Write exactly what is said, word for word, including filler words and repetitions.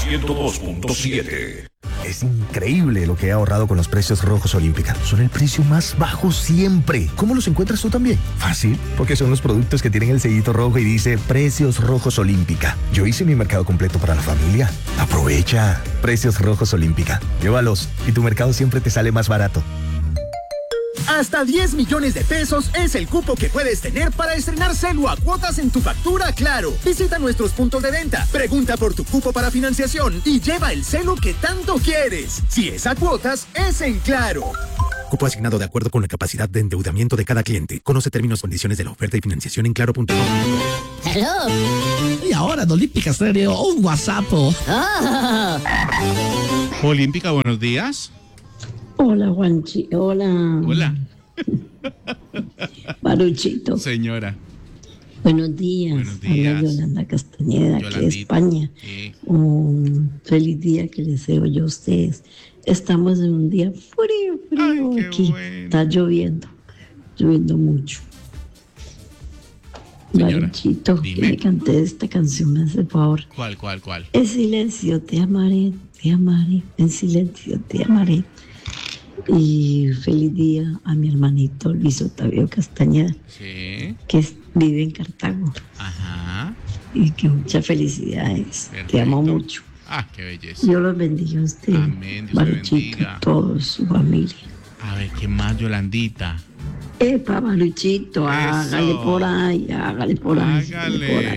ciento dos punto siete. Es increíble lo que he ahorrado con los precios rojos Olímpica. Son el precio más bajo siempre. ¿Cómo los encuentras tú también? Fácil, porque son los productos que tienen el sellito rojo y dice Precios Rojos Olímpica. Yo hice mi mercado completo para la familia. Aprovecha. Precios Rojos Olímpica. Llévalos y tu mercado siempre te sale más barato. Hasta diez millones de pesos es el cupo que puedes tener para estrenar Celu a cuotas en tu factura Claro. Visita nuestros puntos de venta, pregunta por tu cupo para financiación y lleva el Celu que tanto quieres. Si es a cuotas, es en Claro. Cupo asignado de acuerdo con la capacidad de endeudamiento de cada cliente. Conoce términos y condiciones de la oferta y financiación en claro punto com. Hello. Y ahora en Olímpica Stereo, un WhatsApp. Oh. Olímpica, buenos días. Hola, Juanchi. Hola. Hola. Maruchito. Señora. Buenos días. Buenos días. Hola, Yolanda Castañeda, aquí de España. Sí. Un feliz día que les deseo yo a ustedes. Estamos en un día frío, frío Ay, aquí. bueno. Está lloviendo, lloviendo mucho. Señora, Maruchito, que dime. le canté esta canción, me hace el favor. ¿Cuál, cuál, cuál? En silencio te amaré, te amaré, en silencio te amaré. Y feliz día a mi hermanito Luis Octavio Castañeda, Sí. que es- vive en Cartago. Ajá. Y que muchas felicidades. Te Perfecto. amo mucho. Ah, qué belleza. Dios los bendiga a usted, Amén, Dios te Maruchito, bendiga. a todos, su familia. A ver, ¿qué más, Yolandita? Epa, Maruchito, hágale por ahí, hágale por ahí. hágale por Hágale. ahí.